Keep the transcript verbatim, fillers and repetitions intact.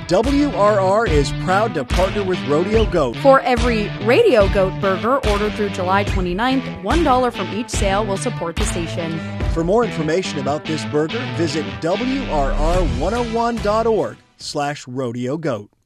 W R R is proud to partner with Rodeo Goat. For every Radio Goat burger ordered through July twenty-ninth, one dollar from each sale will support the station. For more information about this burger, visit W R R one oh one dot org slash rodeo goat.